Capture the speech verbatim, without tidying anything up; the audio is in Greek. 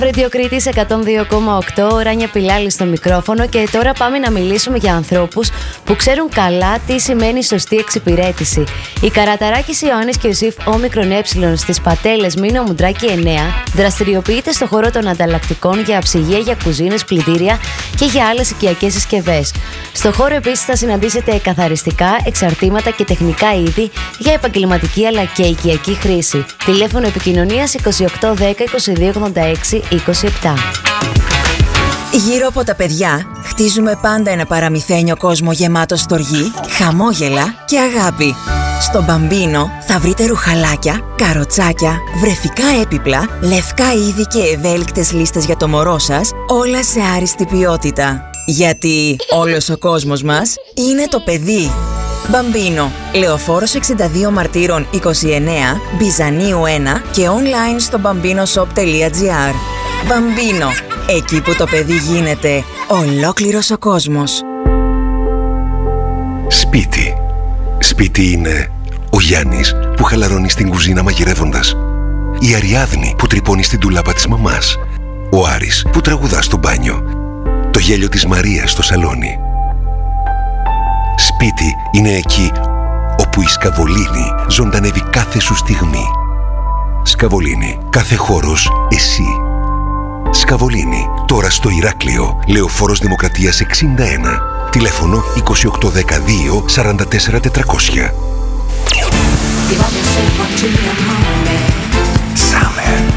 Ρεντιοκρίτης εκατόν δύο κόμμα οκτώ, Ράνια Πιλάλη στο μικρόφωνο, και τώρα πάμε να μιλήσουμε για ανθρώπους που ξέρουν καλά τι σημαίνει σωστή εξυπηρέτηση. Η Καραταράκης Ιωάννης και Ιωσήφ Όμικρον Ε στις Πατέλες Μήνο Μουντράκη εννέα δραστηριοποιείται στο χώρο των ανταλλακτικών για αψυγεία, για κουζίνες, πλυντήρια και για άλλες οικιακές συσκευές. Στο χώρο επίσης θα συναντήσετε καθαριστικά, εξαρτήματα και τεχνικά είδη για επαγγελματική αλλά και οικιακή χρήση. Τηλέφωνο επικοινωνίας είκοσι οκτώ δέκα είκοσι δύο ογδόντα έξι είκοσι επτά. Γύρω από τα παιδιά χτίζουμε πάντα ένα παραμυθένιο κόσμο γεμάτο στοργή, χαμόγελα και αγάπη. Στο Μπαμπίνο θα βρείτε ρουχαλάκια, καροτσάκια, βρεφικά έπιπλα, λευκά είδη και ευέλικτες λίστες για το μωρό σας, όλα σε άριστη ποιότητα. Γιατί όλος ο κόσμος μας είναι το παιδί. Μπαμπίνο, Λεωφόρος εξήντα δύο Μαρτύρων είκοσι εννέα, Μπιζανίου ένα και online στο μπαμπίνοσοπ τελεία τζι άρ. Μπαμπίνο, εκεί που το παιδί γίνεται ολόκληρος ο κόσμος. Σπίτι. Σπίτι είναι ο Γιάννης που χαλαρώνει στην κουζίνα μαγειρεύοντας, η Αριάδνη που τρυπώνει στην τουλάπα της μαμάς, ο Άρης που τραγουδά στο μπάνιο, το γέλιο της Μαρίας στο σαλόνι. Σπίτι είναι εκεί όπου η Σκαβολίνη ζωντανεύει κάθε σου στιγμή. Σκαβολίνη, κάθε χώρος εσύ. Σκαβολίνη, τώρα στο Ηράκλειο, Λεωφόρος Δημοκρατίας εξήντα ένα. Τηλέφωνο είκοσι οκτώ δεκαδύο σαράντα τέσσερα τετρακόσια. Summer.